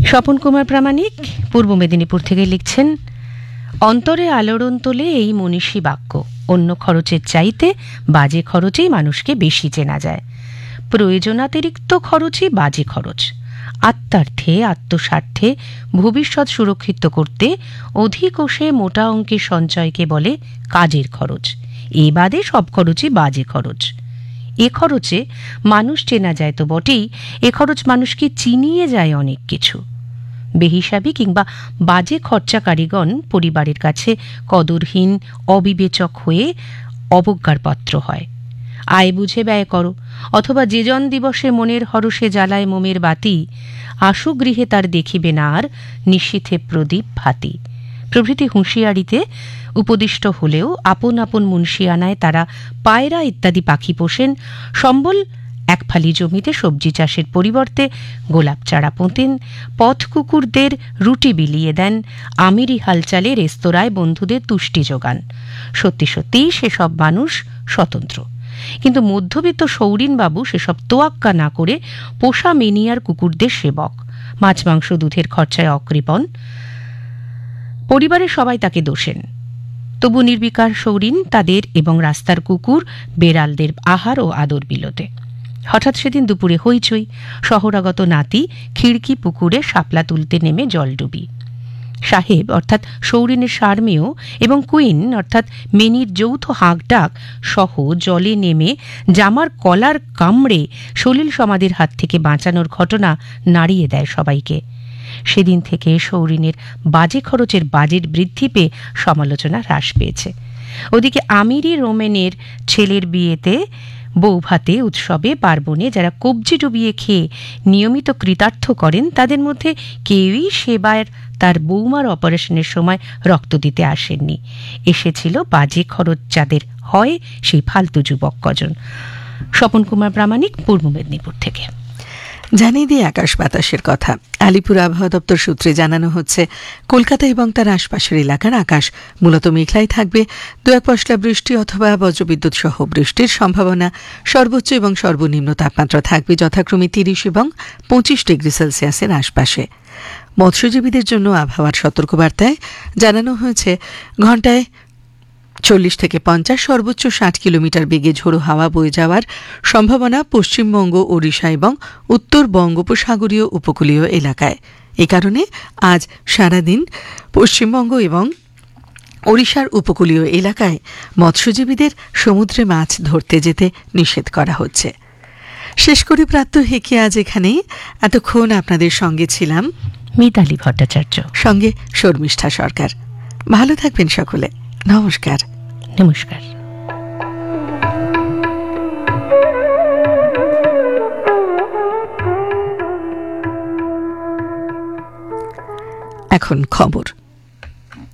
স্বপন কুমার প্রামাণিক পূর্ব মেদিনীপুর থেকে লিখছেন, অন্তরে আলোড়ন তোলে এই মনীষী বাক্য, অন্য খরচের চাইতে বাজে খরচেই মানুষকে বেশি চেনা যায়। প্রয়োজনাতিরিক্ত খরচই বাজে খরচ। আত্মার্থে, আত্মস্বার্থে ভবিষ্যৎ সুরক্ষিত করতে অধিক ওষে মোটা অঙ্কের সঞ্চয়কে বলে কাজের খরচ। এ বাদে সব খরচই বাজে খরচ। এ খরচে মানুষ চেনা যায় তো বটেই, এ খরচ মানুষকে চিনিয়ে যায় অনেক কিছু। বেহিসাবি কিংবা বাজে খরচাকারীগণ পরিবারের কাছে কদরহীন, অবিবেচক হয়ে অবজ্ঞার পাত্র হয়। আয় বুঝে ব্যয় করো, অথবা যে জন দিবসে মনের হরষে জ্বালায় মোমের বাতি, আশু গৃহে তার দেখিবে না আর নিশীথে প্রদীপ ভাতি প্রভৃতি হুঁশিয়ারিতে উপদিষ্ট হলেও আপন আপন মুন্সিয়ানায় তারা পায়রা ইত্যাদি পাখি পোষেন। সম্বল এক ফালি জমিতে সবজি চাষের পরিবর্তে গোলাপ চারা পোঁতেন, পথ কুকুরদের রুটি বিলিয়ে দেন, আমিরি হালচালে রেস্তোরাঁয় বন্ধুদের তুষ্টি যোগান। সত্যি সত্যিই সেসব মানুষ স্বতন্ত্র, কিন্তু মধ্যবিত্ত সৌরিনবাবু সেসব তোয়াক্কা না করে পোষা মেনিয়ার কুকুরদের সেবক। মাছ মাংস দুধের খরচায় অকৃপণ। পরিবারের সবাই তাকে দোষেন, তবু নির্বিকার সৌরিন তাদের এবং রাস্তার কুকুর বেড়ালদের আহার ও আদর বিলোতে। হঠাৎ সেদিন দুপুরে হইচই, শহরাগত নাতি খিড়কি পুকুরে শাপলা তুলতে নেমে জলডুবি। সাহেব অর্থাৎ সৌরিনের সারমেয় এবং কুইন অর্থাৎ মেনির যৌথ হাঁকডাক সহ জলে নেমে জামার কলার কামড়ে সলিল সমাধির হাত থেকে বাঁচানোর ঘটনা নাড়িয়ে দেয় সবাইকে। সেদিন থেকে সৌরিনের বাজে খরচের বাজেট বৃদ্ধি পেয়ে সমালোচনা হ্রাস পেয়েছে। ওদিকে আমিরি রোমেনের ছেলের বিয়েতে, বৌভাতে, উৎসবে, পার্বণে যারা কবজি ডুবিয়ে খেয়ে নিয়মিত কৃতার্থ করেন, তাদের মধ্যে কেউই সেবার তার বৌমার অপারেশনের সময় রক্ত দিতে আসেননি। এসেছিল বাজে খরচ যাদের হয় সেই ফালতু যুবক কজন। স্বপন কুমার প্রামাণিক, পূর্ব মেদিনীপুর থেকে। জানিয়ে দিয়ে আকাশ বাতাসের কথা। আলিপুর আবহাওয়া দপ্তর সূত্রে জানানো হচ্ছে, কলকাতা এবং তার আশপাশের এলাকার আকাশ মূলত মেঘলাই থাকবে। দু এক পশলা বৃষ্টি অথবা বজ্রবিদ্যুৎ সহ বৃষ্টির সম্ভাবনা। সর্বোচ্চ এবং সর্বনিম্ন তাপমাত্রা থাকবে যথাক্রমে 30 এবং 25 ডিগ্রি সেলসিয়াসের আশপাশে। মৎস্যজীবীদের জন্য আবহাওয়ার সতর্কবার্তায় জানানো হয়েছে, ঘণ্টায় 40 থেকে 50, সর্বোচ্চ 60 কিলোমিটার বেগে ঝোড়ো হাওয়া বয়ে যাওয়ার সম্ভাবনা পশ্চিমবঙ্গ, ওড়িশা এবং উত্তর বঙ্গোপসাগরীয় উপকূলীয় এলাকায়। এ কারণে আজ সারাদিন পশ্চিমবঙ্গ এবং ওড়িশার উপকূলীয় এলাকায় মৎস্যজীবীদের সমুদ্রে মাছ ধরতে যেতে নিষেধ করা হচ্ছে। শেষ করে প্রাত্যহ হেঁকে আজ এখানেই। এতক্ষণ আপনাদের সঙ্গে ছিলাম মিতালি ভট্টাচার্য, সঙ্গে শর্মিষ্ঠা সরকার। ভালো থাকবেন সকলে। নমস্কার। নমস্কার। এখন খবর।